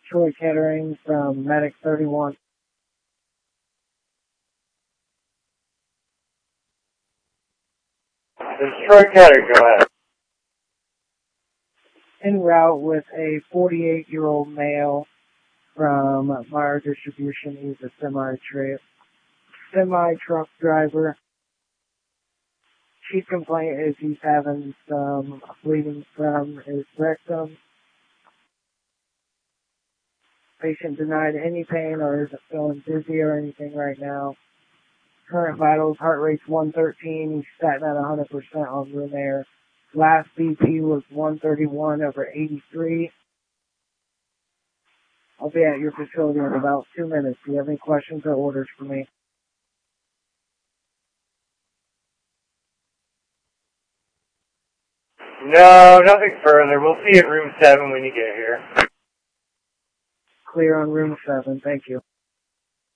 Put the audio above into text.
Troy Kettering from Medic 31. This is Troy Kettering, go ahead. En route with a 48-year-old male from Meyer Distribution. He's a semi-truck driver. Chief complaint is he's having some bleeding from his rectum. Patient denied any pain or isn't feeling dizzy or anything right now. Current vitals, heart rate's 113. He's sitting at 100% on room air. Last BP was 131/83. I'll be at your facility in about 2 minutes. Do you have any questions or orders for me? No, nothing further. We'll see you at room 7 when you get here. Clear on room 7. Thank you.